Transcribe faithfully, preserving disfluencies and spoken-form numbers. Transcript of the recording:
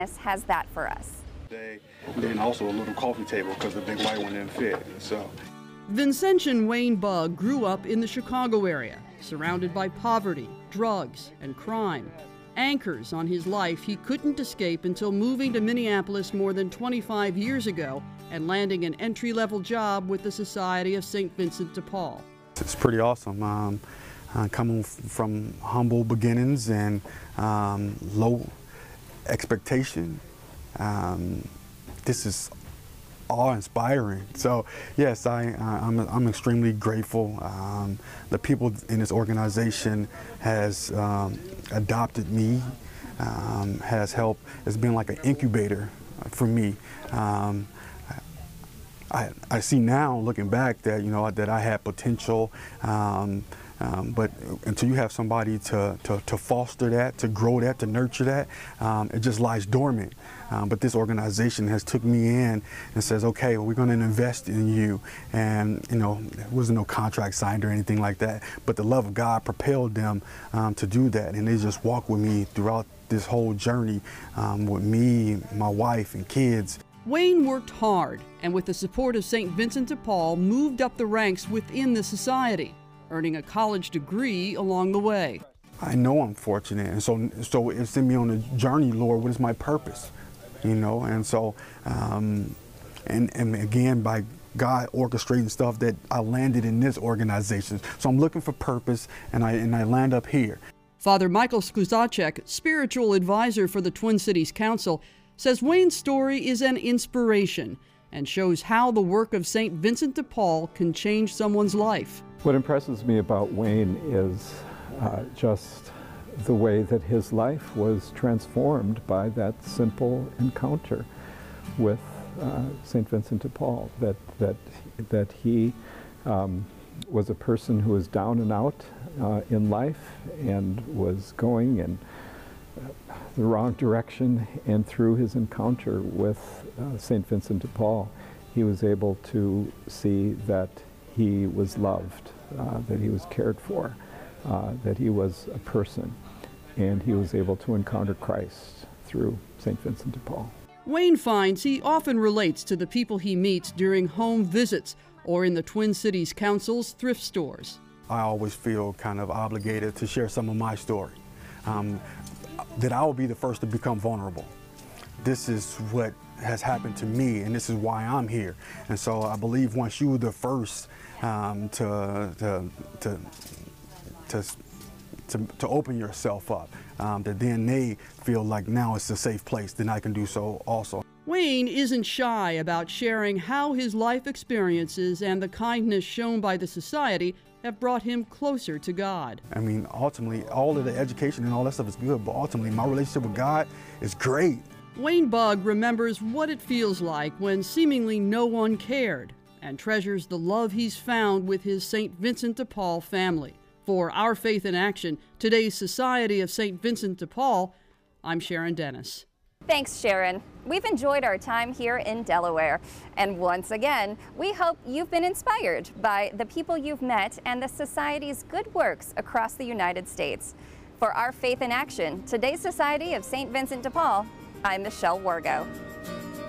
has that for us. And then also a little coffee table because the big white one didn't fit. So. Vincentian Wayne Bugg grew up in the Chicago area, surrounded by poverty, drugs, and crime. Anchors on his life he couldn't escape until moving to Minneapolis more than twenty-five years ago and landing an entry-level job with the Society of Saint Vincent de Paul. It's pretty awesome. Um, uh, coming from humble beginnings and um, low expectation, um, this is awe-inspiring. So yes, I, I'm, I'm extremely grateful. Um, the people in this organization has um, adopted me, um, has helped, it's been like an incubator for me. Um, I, I see now, looking back, that you know that I had potential, um, um, but until you have somebody to, to, to foster that, to grow that, to nurture that, um, it just lies dormant. Um, but this organization has took me in and says, okay, well, we're going to invest in you. And you know, there wasn't no contract signed or anything like that, but the love of God propelled them um, to do that, and they just walk with me throughout this whole journey um, with me, my wife, and kids. Wayne worked hard and with the support of Saint Vincent de Paul moved up the ranks within the society, earning a college degree along the way. I know I'm fortunate, and so so it sent me on a journey, Lord, what is my purpose? You know, and so, um, and, and again, by God orchestrating stuff, that I landed in this organization. So I'm looking for purpose, and I, and I land up here. Father Michael Skluzacek, spiritual advisor for the Twin Cities Council, says Wayne's story is an inspiration and shows how the work of Saint Vincent de Paul can change someone's life. What impresses me about Wayne is uh, just the way that his life was transformed by that simple encounter with uh, Saint Vincent de Paul, that, that, that he um, was a person who was down and out uh, in life and was going in the wrong direction, and through his encounter with uh, Saint Vincent de Paul, he was able to see that he was loved, uh, that he was cared for, uh, that he was a person, and he was able to encounter Christ through Saint Vincent de Paul. Wayne finds he often relates to the people he meets during home visits or in the Twin Cities Council's thrift stores. I always feel kind of obligated to share some of my story. Um, that I will be the first to become vulnerable. This is what has happened to me, and this is why I'm here. And so I believe once you're the first um, to, to, to, to, to, to open yourself up, um, that then they feel like now it's a safe place, then I can do so also. Wayne isn't shy about sharing how his life experiences and the kindness shown by the society have brought him closer to God. I mean, ultimately, all of the education and all that stuff is good, but ultimately, my relationship with God is great. Wayne Bugg remembers what it feels like when seemingly no one cared, and treasures the love he's found with his Saint Vincent de Paul family. For Our Faith in Action, today's Society of Saint Vincent de Paul, I'm Sharon Dennis. Thanks, Sharon. We've enjoyed our time here in Delaware. And once again, we hope you've been inspired by the people you've met and the Society's good works across the United States. For Our Faith in Action, today's Society of Saint Vincent de Paul, I'm Michelle Wargo.